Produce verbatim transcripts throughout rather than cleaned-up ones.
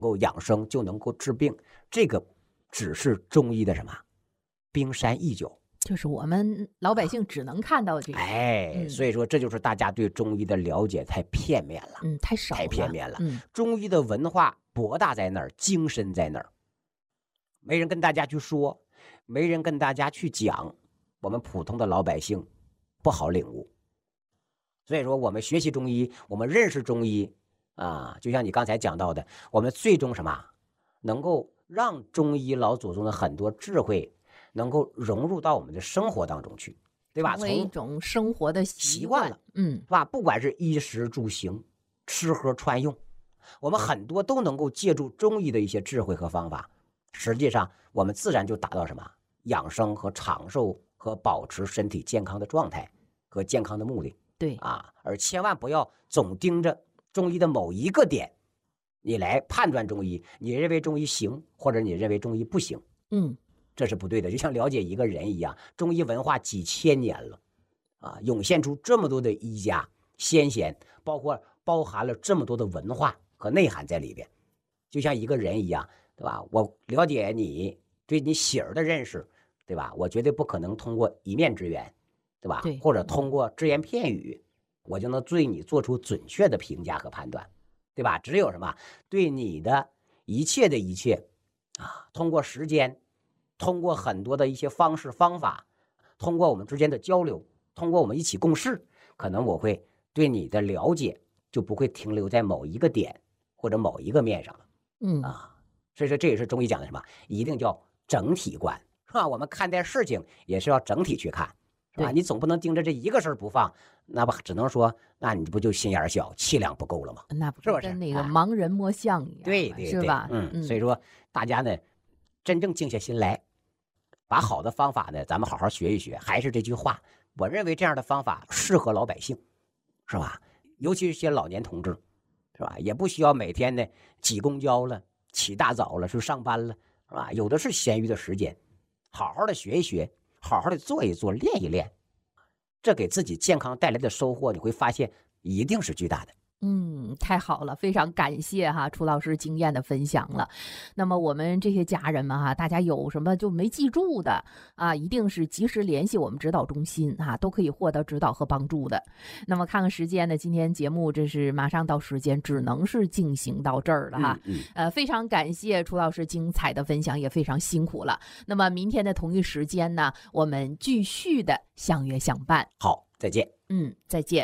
够养生，就能够治病，这个只是中医的什么冰山一角， 就是我们老百姓只能看到这个。 哎，嗯、所以说这就是大家对中医的了解太片面了， 嗯，太少了， 太片面了。 嗯， 中医的文化博大在那儿，精深在那儿，没人跟大家去说，没人跟大家去讲，我们普通的老百姓不好领悟。所以说，我们学习中医，我们认识中医啊，就像你刚才讲到的，我们最终什么，能够让中医老祖宗的很多智慧能够融入到我们的生活当中去，对吧？ 成为一种生活的习惯了，嗯， 是吧？不管是衣食住行、吃喝穿用，我们很多都能够借助中医的一些智慧和方法，实际上我们自然就达到什么养生和长寿和保持身体健康的状态和健康的目的。 对啊，而千万不要总盯着中医的某一个点，你来判断中医，你认为中医行，或者你认为中医不行， 嗯， 这是不对的。就像了解一个人一样，中医文化几千年了，啊，涌现出这么多的医家先贤，包括包含了这么多的文化和内涵在里边，就像一个人一样，对吧？我了解你，对你喜儿的认识，对吧？我绝对不可能通过一面之缘。对吧？ 对， 或者通过只言片语，我就能对你做出准确的评价和判断，对吧？只有什么对你的一切的一切啊，通过时间，通过很多的一些方式方法，通过我们之间的交流，通过我们一起共事，可能我会对你的了解就不会停留在某一个点或者某一个面上了。 嗯啊，所以说这也是中医讲的什么，一定叫整体观，是吧？我们看待事情也是要整体去看。是吧？你总不能盯着这一个事儿不放，那不只能说，那你不就心眼小、气量不够了吗？ 那不是不是跟那个盲人摸象一样？ 对对， 是吧？ 嗯，嗯所以说大家呢，真正静下心来，把好的方法呢，咱们好好学一学。还是这句话，我认为这样的方法适合老百姓，是吧？尤其是些老年同志，是吧？也不需要每天呢挤公交了、起大早了去上班了，是吧？有的是闲余的时间，好好的学一学。好好的做一做，练一练，这给自己健康带来的收获，你会发现一定是巨大的。 嗯，太好了，非常感谢哈楚老师经验的分享了。那么我们这些家人们哈，大家有什么就没记住的啊，一定是及时联系我们指导中心哈，都可以获得指导和帮助的。那么看看时间呢，今天节目这是马上到时间，只能是进行到这儿了哈。 嗯嗯、 呃，非常感谢楚老师精彩的分享，也非常辛苦了。那么明天的同一时间呢，我们继续的相约相伴。 好，再见。 嗯，再见。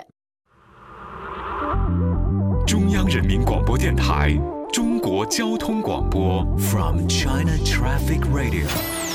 中央人民广播电台中国交通广播 From China Traffic Radio